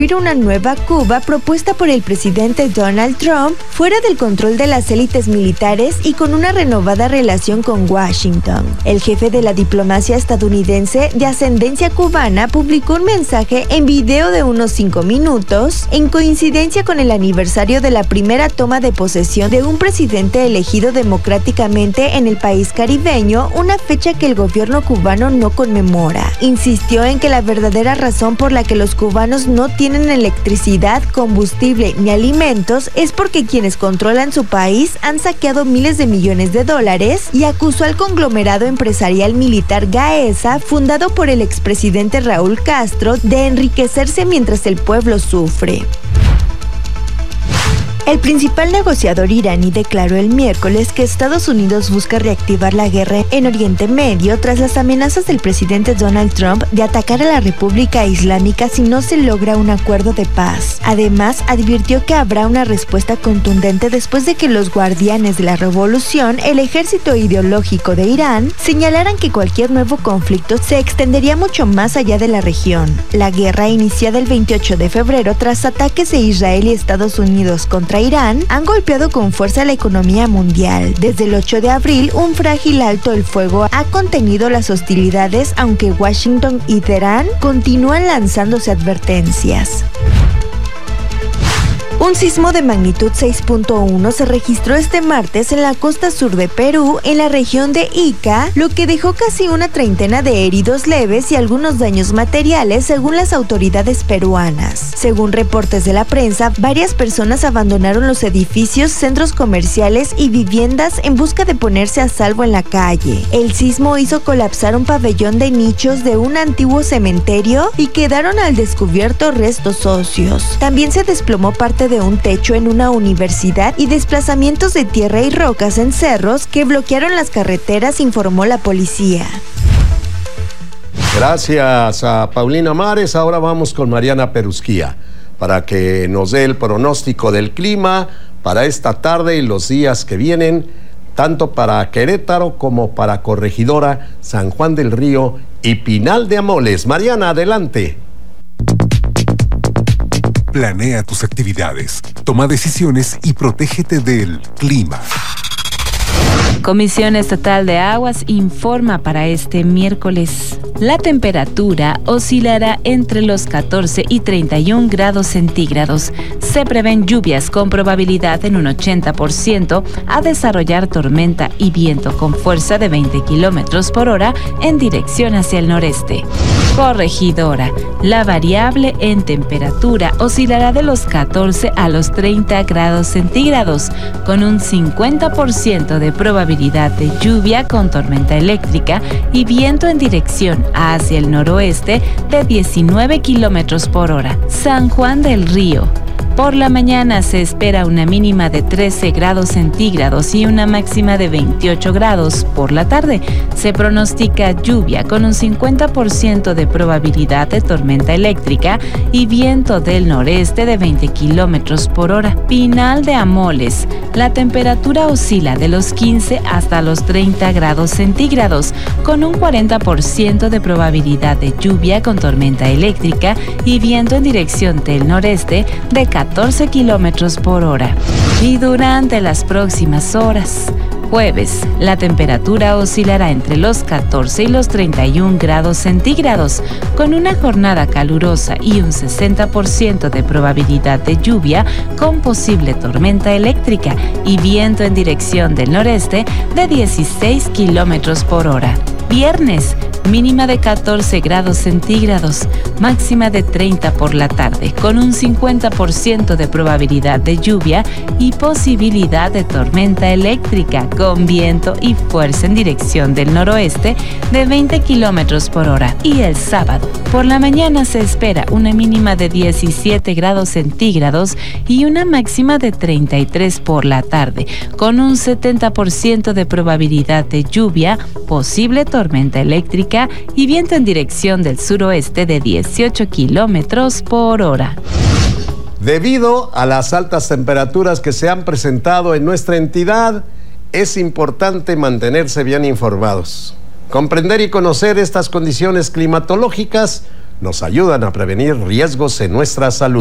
una nueva Cuba propuesta por el presidente Donald Trump, fuera del control de las élites militares y con una renovada relación con Washington. El jefe de la diplomacia estadounidense de ascendencia cubana publicó un mensaje en video de unos 5 minutos en coincidencia con el aniversario de la primera toma de posesión de un presidente elegido democráticamente en el país caribeño, una fecha que el gobierno cubano no conmemora. Insistió en que la verdadera razón por la que los cubanos no tienen electricidad, combustible ni alimentos es porque quienes controlan su país han saqueado miles de millones de dólares y acusó al conglomerado empresarial militar Gaesa, fundado por el expresidente Raúl Castro, de enriquecerse mientras el pueblo sufre. El principal negociador iraní declaró el miércoles que Estados Unidos busca reactivar la guerra en Oriente Medio tras las amenazas del presidente Donald Trump de atacar a la República Islámica si no se logra un acuerdo de paz. Además, advirtió que habrá una respuesta contundente después de que los guardianes de la revolución, el ejército ideológico de Irán, señalaran que cualquier nuevo conflicto se extendería mucho más allá de la región. La guerra, iniciada el 28 de febrero tras ataques de Israel y Estados Unidos contra Irán, han golpeado con fuerza la economía mundial. Desde el 8 de abril, un frágil alto el fuego ha contenido las hostilidades, aunque Washington y Teherán continúan lanzándose advertencias. Un sismo de magnitud 6.1 se registró este martes en la costa sur de Perú, en la región de Ica, lo que dejó casi una treintena de heridos leves y algunos daños materiales, según las autoridades peruanas. Según reportes de la prensa, varias personas abandonaron los edificios, centros comerciales y viviendas en busca de ponerse a salvo en la calle. El sismo hizo colapsar un pabellón de nichos de un antiguo cementerio y quedaron al descubierto restos óseos. También se desplomó parte de un techo en una universidad y desplazamientos de tierra y rocas en cerros que bloquearon las carreteras, informó la policía. Gracias a Paulina Mares. Ahora vamos con Mariana Perusquía para que nos dé el pronóstico del clima para esta tarde y los días que vienen, tanto para Querétaro como para Corregidora, San Juan del Río y Pinal de Amoles. Mariana, adelante. Planea tus actividades, toma decisiones y protégete del clima. Comisión Estatal de Aguas informa para este miércoles. La temperatura oscilará entre los 14 y 31 grados centígrados. Se prevén lluvias con probabilidad en un 80% a desarrollar tormenta y viento con fuerza de 20 kilómetros por hora en dirección hacia el noreste. Corregidora. La variable en temperatura oscilará de los 14 a los 30 grados centígrados, con un 50% de probabilidad de lluvia con tormenta eléctrica y viento en dirección hacia el noroeste de 19 kilómetros por hora. San Juan del Río. Por la mañana se espera una mínima de 13 grados centígrados y una máxima de 28 grados. Por la tarde se pronostica lluvia con un 50% de probabilidad de tormenta eléctrica y viento del noreste de 20 kilómetros por hora. Pinal de Amoles. La temperatura oscila de los 15 hasta los 30 grados centígrados, con un 40% de probabilidad de lluvia con tormenta eléctrica y viento en dirección del noreste de 14 kilómetros por hora. Y durante las próximas horas, jueves, la temperatura oscilará entre los 14 y los 31 grados centígrados, con una jornada calurosa y un 60% de probabilidad de lluvia con posible tormenta eléctrica y viento en dirección del noreste de 16 kilómetros por hora. Viernes, mínima de 14 grados centígrados, máxima de 30 por la tarde, con un 50% de probabilidad de lluvia y posibilidad de tormenta eléctrica con viento y fuerza en dirección del noroeste de 20 kilómetros por hora. Y el sábado, por la mañana se espera una mínima de 17 grados centígrados y una máxima de 33 por la tarde, con un 70% de probabilidad de lluvia, posible tormenta eléctrica y viento en dirección del suroeste de 18 kilómetros por hora. Debido a las altas temperaturas que se han presentado en nuestra entidad, es importante mantenerse bien informados. Comprender y conocer estas condiciones climatológicas nos ayudan a prevenir riesgos en nuestra salud.